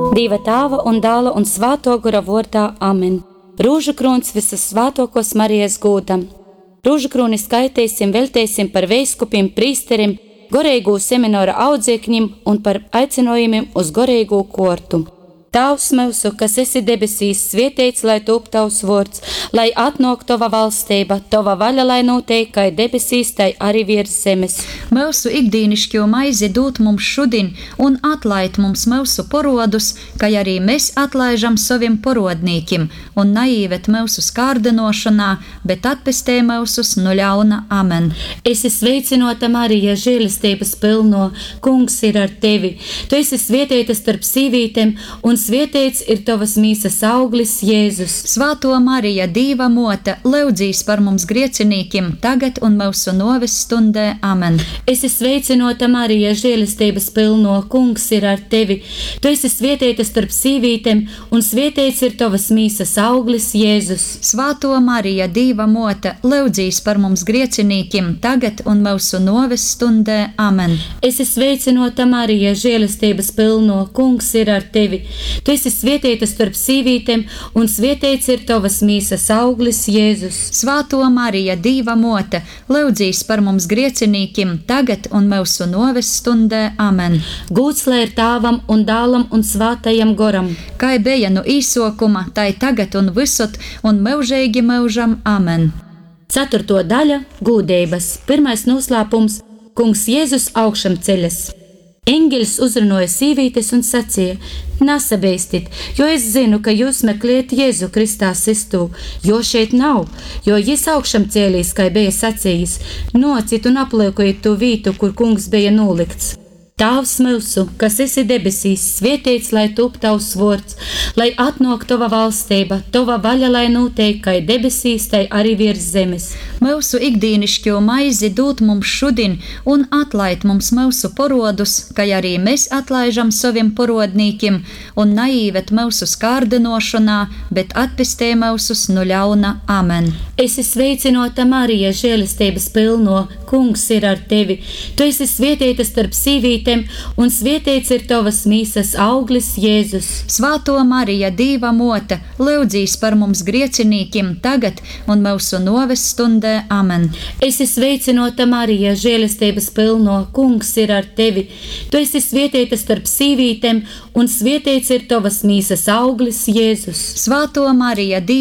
Dieva Tēva un Dēla un Svēto Gara vārdā Amen. Rūžu krūns visas svētokos Marijas gūdam. Rūžu krūni skaitīsim, veltēsim par veiskupim, prīsterim, gorīgu semināra audziekņim un par aicinojumiem uz gorīgu kortu. Tavs mūsu, kas esi debesīs, svētīts, lai top tavs vārds, lai atnāk tava valstība, tava vaļa, lai notiek, kā debesīs, tai arī virs zemes. Mūsu ikdīnišķo maizi dod mums šodien un atlaid mums mūsu parodus, kā arī mēs atlaižam saviem parodnīkim, un neīvet mūsu skārdinošanā, bet atpestē mūsus no ļauna. Amen. Esi sveicinota Marija, žēlistības pilno, Kungs ir ar tevi. Tu esi svētīta starp sīvītēm, un svētīts ir tavas mīsas auglis, Jēzus. Svētā Marija, Dieva mote, lūdzīs par mums griecinīkim, tagad un mūsu noves stundē. Amen. Esi sveicinota Marija, žēlistības pilno, Kungs ir ar tevi. Tu esi svētīta starp sīvītēm, un svētīts ir tavas mīsas auglis, Jēzus. Svētā Marija, Dieva mote, lūdzīs par mums griecinīkim, tagad un mūsu noves stundē. Amen. Esi sveicinota Marija, žēlistības pilno, Kungs ir ar tevi. Tu esi svētīta starp sīvītēm, un svētīts ir tavas mīsas auglis, Jēzus. Svētā Marija, Dieva mote, lūdzīs par mums griecinīkim, tagad un mūsu noves stundē. Amen. Gūts lai ir Tēvam un Dēlam un Svētajam Goram. Kā bija no īsokuma, tai tagad un visur un mūžīgi mūžam. Amen. 4. daļa – gūdības. 1. noslēpums – Kungs Jēzus augšam ceļas. Eņģelis uzrunāja sīvītes un sacīja: Nesabeistit, jo es zinu, ka jūs meklējat Jēzu Kristā sistu, jo šeit nav, jo jis augšam cēlīs, kā bija sacījis, nocit un aplūkojiet to vītu, kur kungs bija nolikts. Tavs mūsu, kas esi debesīs, svētīts, lai top tavs vārds, lai atnāk tava valstība, tava vaļa, lai notiek, kā debesīs, tai arī virs zemes. Mūsu ikdīnišķo maizi dod mums šodien un atlaid mums mūsu parodus, kā arī mēs atlaižam saviem parodnīkim, un neīvet mūsu skārdinošanā, bet atpestē mūsus no ļauna. Amen. Esi sveicinota Marija, žēlistības pilno, Kungs ir ar tevi. Tu esi svētīta starp sīvītēm, un svētīts ir tavas mīsas auglis, Jēzus. Svētā Marija, Dieva mote, lūdzīs par mums griecinīkim, tagad un mūsu noves stundē. Amen. Esi sveicinota Marija, žēlistības pilno, Kungs ir ar tevi. Tu esi svētīta starp sīvītēm, un svētīts ir tavas mīsas auglis, Jēzus. Svētā Marija,